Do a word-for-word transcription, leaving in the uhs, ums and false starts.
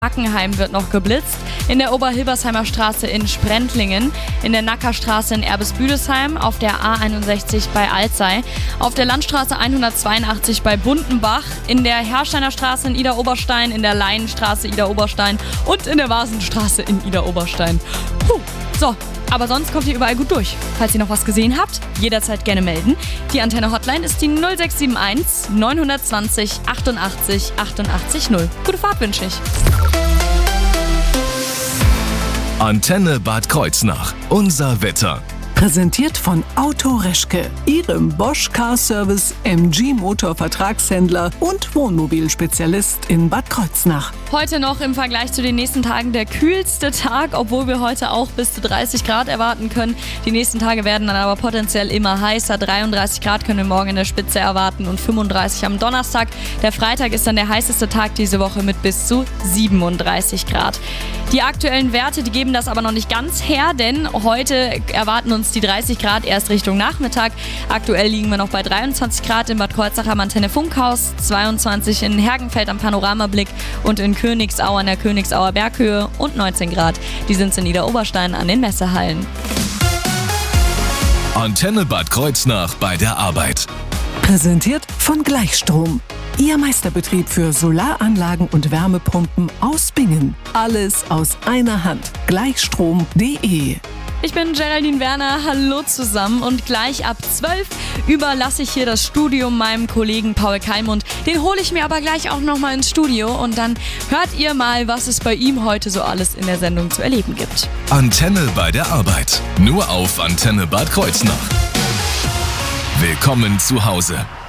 Hackenheim wird noch geblitzt, in der Oberhilbersheimer Straße in Sprendlingen, in der Nackerstraße in Erbes-Büdesheim, auf der A einundsechzig bei Alzey, auf der Landstraße hundertzweiundachtzig bei Bundenbach, in der Hersteiner Straße in Idar-Oberstein, in der Leinenstraße Idar-Oberstein und in der Vasenstraße in Idar-Oberstein. Puh, so. Aber sonst kommt ihr überall gut durch. Falls ihr noch was gesehen habt, jederzeit gerne melden. Die Antenne-Hotline ist die null sechs sieben eins neun zwei null achtundachtzig achtundachtzig null. Gute Fahrt wünsche ich. Antenne Bad Kreuznach. Unser Wetter. Präsentiert von Auto Reschke, Ihrem Bosch Car Service M G Motor Vertragshändler und Wohnmobilspezialist in Bad Kreuznach. Heute noch im Vergleich zu den nächsten Tagen der kühlste Tag, obwohl wir heute auch bis zu dreißig Grad erwarten können. Die nächsten Tage werden dann aber potenziell immer heißer. dreiunddreißig Grad können wir morgen in der Spitze erwarten und fünfunddreißig am Donnerstag. Der Freitag ist dann der heißeste Tag diese Woche mit bis zu siebenunddreißig Grad. Die aktuellen Werte, die geben das aber noch nicht ganz her, denn heute erwarten uns die dreißig Grad erst Richtung Nachmittag. Aktuell liegen wir noch bei dreiundzwanzig Grad in Bad Kreuznach am Antenne Funkhaus, zweiundzwanzig in Hergenfeld am Panoramablick und in Königsau an der Königsauer Berghöhe und neunzehn Grad. Die sind in Idar-Oberstein an den Messehallen. Antenne Bad Kreuznach bei der Arbeit. Präsentiert von Gleichstrom. Ihr Meisterbetrieb für Solaranlagen und Wärmepumpen aus Bingen. Alles aus einer Hand. Gleichstrom punkt de. Ich bin Geraldine Werner, hallo zusammen und gleich ab zwölf überlasse ich hier das Studio meinem Kollegen Paul Keimund. Den hole ich mir aber gleich auch nochmal ins Studio und dann hört ihr mal, was es bei ihm heute so alles in der Sendung zu erleben gibt. Antenne bei der Arbeit. Nur auf Antenne Bad Kreuznach. Willkommen zu Hause.